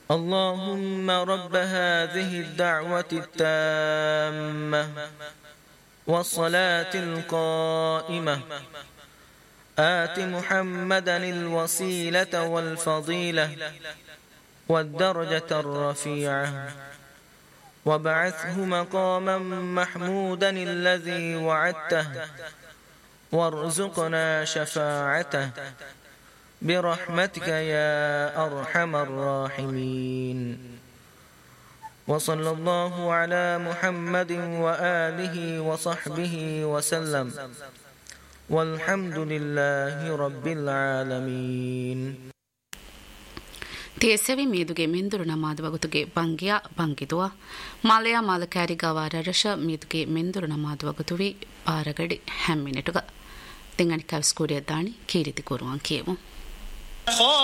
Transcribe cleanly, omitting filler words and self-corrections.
اللهم رب هذه الدعوة التامة والصلاة القائمة آت محمدا الوسيلة والفضيلة والدرجة الرفيعة وابعثه مقاما محمودا الذي وعدته وارزقنا شفاعته برحمتك يا أرحم الراحمين وصلى الله على محمد وآله وصحبه وسلم والحمد لله رب العالمين. ತೇಸವಿ ಮೀದುಗೆ ಮೆಂದುರು ನಮಾದ ವಗುತುಗೆ ಬಂಗ್ಯ ಬಂಗಿದುವ ಮಾಲಯ ಮಾಲಕ್ಯಾರಿಗವಾರ ರಶ ಮೀದುಗೆ ಮೆಂದುರು ನಮಾದ ವಗುತುವಿ ಪಾರಗಡಿ ಹೆಮ್ಮಿನೆಟುಗ ತಿಂಗಣಿ ಕವಿಸ್ಕೂರಿಯ ದಾಣಿ ಕೀರಿತಿ ಕೂರುವಾಂ ಕೇವು